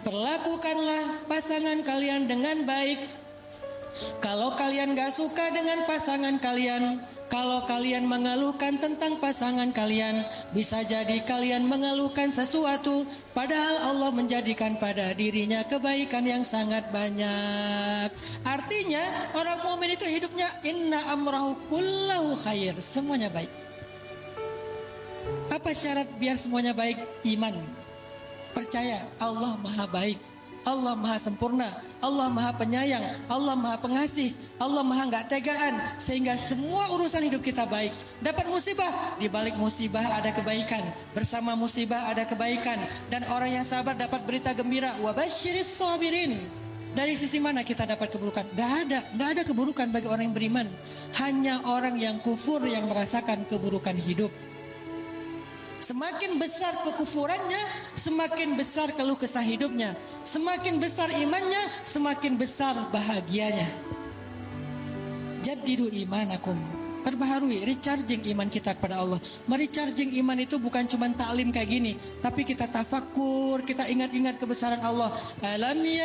Perlakukanlah pasangan kalian dengan baik. Kalau kalian gak suka dengan pasangan kalian, kalau kalian mengeluhkan tentang pasangan kalian, bisa jadi kalian mengeluhkan sesuatu, padahal Allah menjadikan pada dirinya kebaikan yang sangat banyak. Artinya orang mukmin itu hidupnya inna amrahu kullahu khair, semuanya baik. Apa syarat biar semuanya baik? Iman. Percaya Allah maha baik, Allah maha sempurna, Allah maha penyayang, Allah maha pengasih, Allah maha gak tegaan, sehingga semua urusan hidup kita baik. Dapat musibah, di balik musibah ada kebaikan, bersama musibah ada kebaikan, dan orang yang sabar dapat berita gembira. Wa basyiris sabirin. Dari sisi mana kita dapat keburukan? Gak ada keburukan bagi orang yang beriman. Hanya orang yang kufur yang merasakan keburukan hidup. Semakin besar kekufurannya, semakin besar keluh kesah hidupnya. Semakin besar imannya, semakin besar bahagianya. Jaddidu imanakum. Perbaharui, recharging iman kita kepada Allah. Merecharging iman itu bukan cuma taklim kayak gini, tapi kita tafakur, kita ingat-ingat kebesaran Allah. Alam